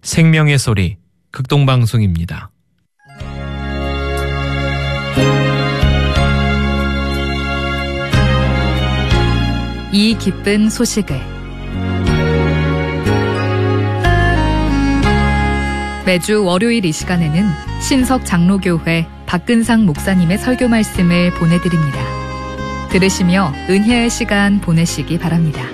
생명의 소리 극동방송입니다. 이 기쁜 소식을 매주 월요일 이 시간에는 신석 장로교회 박근상 목사님의 설교 말씀을 보내드립니다. 들으시며 은혜의 시간 보내시기 바랍니다.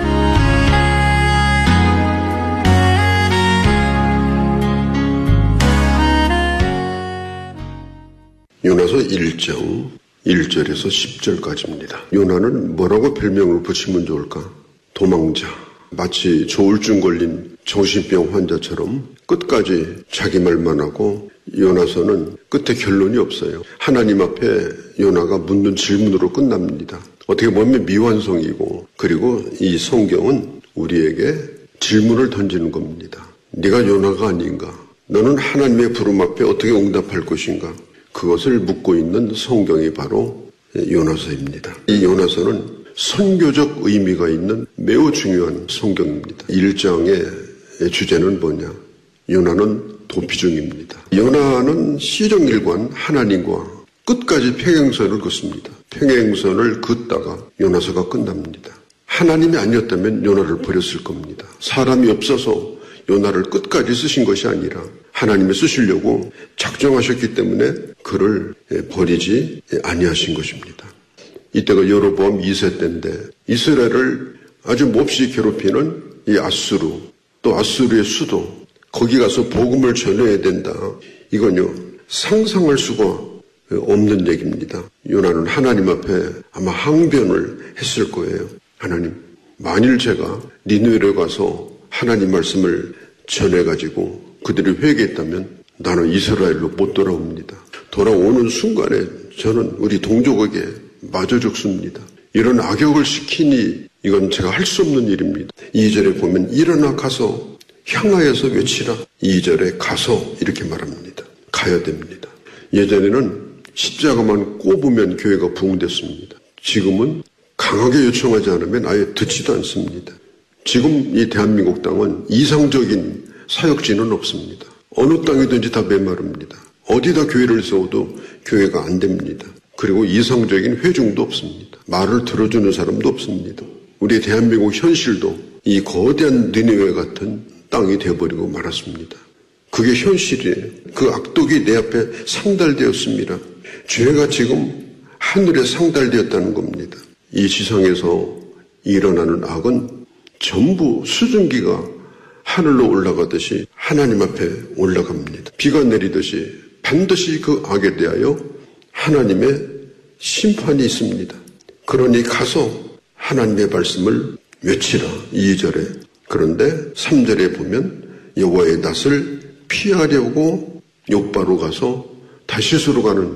요나서 1장 1절에서 10절까지입니다. 요나는 뭐라고 별명을 붙이면 좋을까? 도망자. 마치 조울증 걸린 정신병 환자처럼 끝까지 자기 말만 하고 요나서는 끝에 결론이 없어요. 하나님 앞에 요나가 묻는 질문으로 끝납니다. 어떻게 보면 미완성이고, 그리고 이 성경은 우리에게 질문을 던지는 겁니다. 네가 요나가 아닌가? 너는 하나님의 부름 앞에 어떻게 응답할 것인가? 그것을 묻고 있는 성경이 바로 요나서입니다. 이 요나서는 선교적 의미가 있는 매우 중요한 성경입니다. 1장의 주제는 뭐냐? 요나는 도피 중입니다. 요나는 시정일관 하나님과 끝까지 평행선을 긋습니다. 평행선을 긋다가 요나서가 끝납니다. 하나님이 아니었다면 요나를 버렸을 겁니다. 사람이 없어서 요나를 끝까지 쓰신 것이 아니라 하나님이 쓰시려고 작정하셨기 때문에 그를 버리지 아니하신 것입니다. 이때가 여로보암 2세 때인데 이스라엘을 아주 몹시 괴롭히는 이 아수르, 또 아수르의 수도, 거기 가서 복음을 전해야 된다. 이건요, 상상할 수가 없는 얘기입니다. 요나는 하나님 앞에 아마 항변을 했을 거예요. 하나님, 만일 제가 니느웨로 가서 하나님 말씀을 전해가지고 그들이 회개했다면 나는 이스라엘로 못 돌아옵니다. 돌아오는 순간에 저는 우리 동족에게 맞아 죽습니다. 이런 악역을 시키니 이건 제가 할 수 없는 일입니다. 2절에 보면 일어나 가서 향하여서 외치라. 2절에 가서 이렇게 말합니다. 가야 됩니다. 예전에는 십자가만 꼽으면 교회가 부흥됐습니다. 지금은 강하게 요청하지 않으면 아예 듣지도 않습니다. 지금 이 대한민국 땅은 이상적인 사역지는 없습니다. 어느 땅이든지 다 메마릅니다. 어디다 교회를 세워도 교회가 안 됩니다. 그리고 이상적인 회중도 없습니다. 말을 들어주는 사람도 없습니다. 우리 대한민국 현실도 이 거대한 니느웨 같은 땅이 되어버리고 말았습니다. 그게 현실이에요. 그 악독이 내 앞에 상달되었습니다. 죄가 지금 하늘에 상달되었다는 겁니다. 이 지상에서 일어나는 악은 전부 수증기가 하늘로 올라가듯이 하나님 앞에 올라갑니다. 비가 내리듯이 반드시 그 악에 대하여 하나님의 심판이 있습니다. 그러니 가서 하나님의 말씀을 외치라. 2절에. 그런데 3절에 보면 여호와의 낯을 피하려고 욥바로 가서 다시스로 가는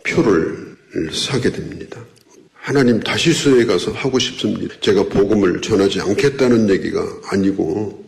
표를 사게 됩니다. 하나님 다시스에 가서 하고 싶습니다. 제가 복음을 전하지 않겠다는 얘기가 아니고